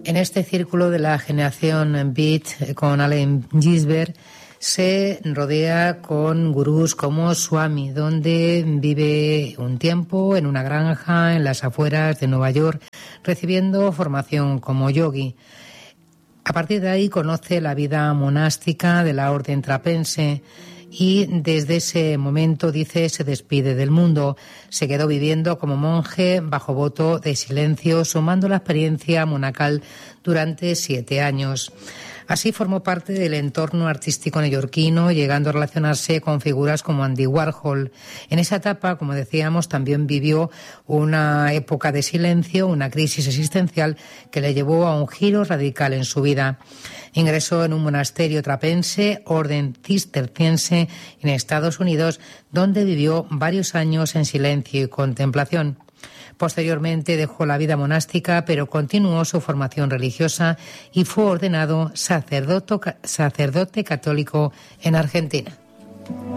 En este círculo de la generación Beat con Allen Ginsberg se rodea con gurús como Swami, donde vive un tiempo en una granja en las afueras de Nueva York, recibiendo formación como yogi. A partir de ahí conoce la vida monástica de la orden trapense y desde ese momento, dice, se despide del mundo. Se quedó viviendo como monje bajo voto de silencio, sumando la experiencia monacal durante 7 años. Así formó parte del entorno artístico neoyorquino, llegando a relacionarse con figuras como Andy Warhol. En esa etapa, como decíamos, también vivió una época de silencio, una crisis existencial que le llevó a un giro radical en su vida. Ingresó en un monasterio trapense, orden cisterciense, en Estados Unidos, donde vivió varios años en silencio y contemplación. Posteriormente dejó la vida monástica, pero continuó su formación religiosa y fue ordenado sacerdote católico en Argentina.